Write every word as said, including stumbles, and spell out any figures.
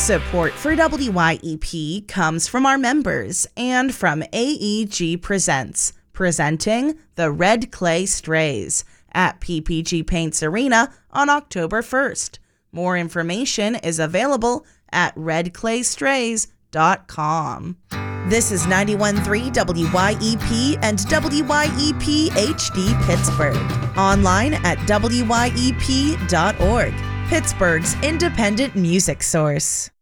Support for W Y E P comes from our members and from A E G Presents, presenting the Red Clay Strays at P P G Paints Arena on October first. More information is available at red clay strays dot com. This is ninety-one point three W Y E P and W Y E P H D Pittsburgh. Online at W Y E P dot org, Pittsburgh's independent music source.